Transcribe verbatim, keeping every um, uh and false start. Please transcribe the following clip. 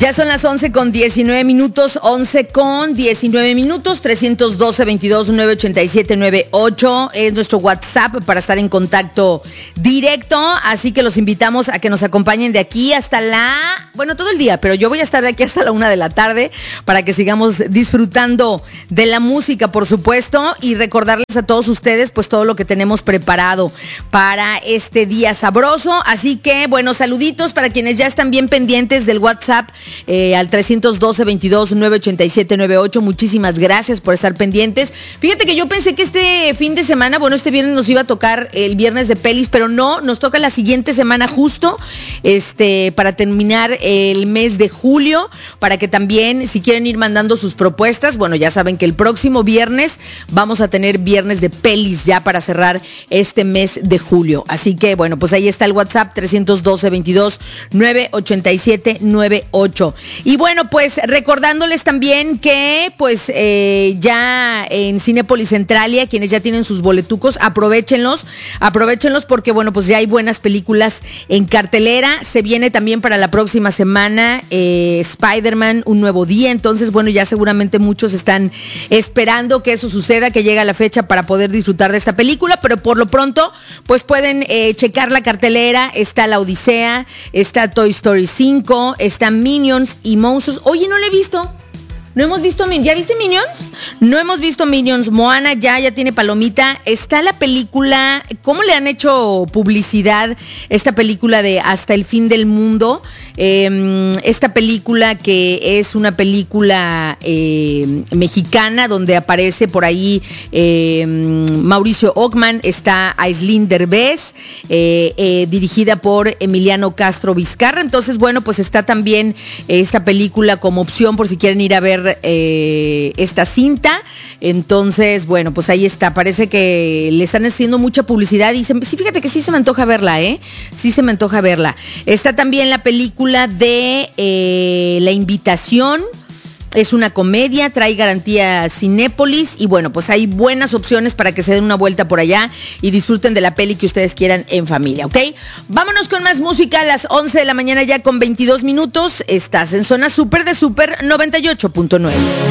Ya son las once con diecinueve minutos, once con diecinueve minutos, trescientos doce, veintidós, nueve ochenta y siete, noventa y ocho es nuestro WhatsApp para estar en contacto directo, así que los invitamos a que nos acompañen de aquí hasta la, bueno, todo el día, pero yo voy a estar de aquí hasta la una de la tarde para que sigamos disfrutando de la música, por supuesto, y recordarles a todos ustedes, pues, todo lo que tenemos preparado para este día sabroso, así que, bueno, saluditos para quienes ya están bien pendientes del WhatsApp, Eh, al trescientos doce, veintidós, nueve ochenta y siete, noventa y ocho. Muchísimas gracias por estar pendientes. Fíjate que yo pensé que este fin de semana, bueno, este viernes nos iba a tocar el viernes de pelis, pero no, nos toca la siguiente semana justo, este, para terminar el mes de julio, para que también, si quieren ir mandando sus propuestas, bueno, ya saben que el próximo viernes vamos a tener viernes de pelis ya para cerrar este mes de julio. Así que, bueno, pues ahí está el WhatsApp, trescientos doce, veintidós, nueve ochenta y siete, noventa y ocho. Y bueno, pues recordándoles también que pues eh, ya en Cinépolis Centralia, quienes ya tienen sus boletucos, aprovéchenlos, aprovéchenlos porque bueno, pues ya hay buenas películas en cartelera. Se viene también para la próxima semana eh, Spider-Man, Un Nuevo Día, entonces bueno, ya seguramente muchos están esperando que eso suceda, que llegue la fecha para poder disfrutar de esta película, pero por lo pronto pues pueden eh, checar la cartelera. Está La Odisea, está Toy Story cinco, está Minions y Monstruos. Oye, no lo he visto. No hemos visto Minions. ¿Ya viste Minions? No hemos visto Minions. Moana ya, ya tiene palomita. Está la película, ¿cómo le han hecho publicidad? Esta película de Hasta el Fin del Mundo. Eh, esta película que es una película eh, mexicana donde aparece por ahí eh, Mauricio Ockman, está Aislinn Derbez, eh, eh, dirigida por Emiliano Castro Vizcarra. Entonces, bueno, pues está también eh, esta película como opción por si quieren ir a ver eh, esta cinta. Entonces, bueno, pues ahí está. Parece que le están haciendo mucha publicidad y se, sí, fíjate que sí se me antoja verla, ¿eh? Sí se me antoja verla. Está también la película de eh, La Invitación. Es una comedia, trae garantía Cinépolis y bueno, pues hay buenas opciones para que se den una vuelta por allá y disfruten de la peli que ustedes quieran en familia, ¿ok? Vámonos con más música a las once de la mañana ya con veintidós minutos. Estás en Zona Super de Super noventa y ocho punto nueve.